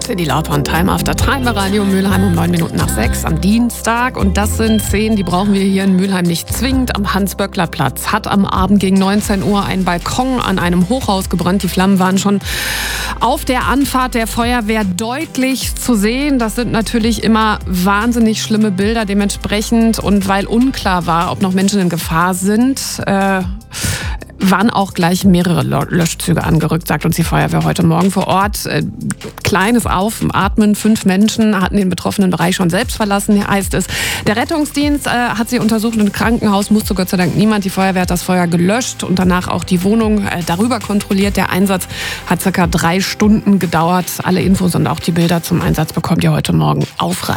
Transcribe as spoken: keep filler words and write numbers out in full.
Cindy Lauper und Time After Time bei Radio Mülheim um neun Minuten nach sechs am Dienstag. Und das sind Szenen, die brauchen wir hier in Mülheim nicht zwingend. Am Hans-Böckler-Platz hat am Abend gegen neunzehn Uhr ein Balkon an einem Hochhaus gebrannt. Die Flammen waren schon auf der Anfahrt der Feuerwehr deutlich zu sehen. Das sind natürlich immer wahnsinnig schlimme Bilder dementsprechend. Und weil unklar war, ob noch Menschen in Gefahr sind, äh, waren auch gleich mehrere Löschzüge angerückt, sagt uns die Feuerwehr heute Morgen vor Ort. Äh, kleines Aufatmen, fünf Menschen hatten den betroffenen Bereich schon selbst verlassen, heißt es. Der Rettungsdienst äh, hat sie untersucht und im Krankenhaus musste Gott sei Dank niemand. Die Feuerwehr hat das Feuer gelöscht und danach auch die Wohnung äh, darüber kontrolliert. Der Einsatz hat circa drei Stunden gedauert. Alle Infos und auch die Bilder zum Einsatz bekommt ihr heute Morgen auf Radio.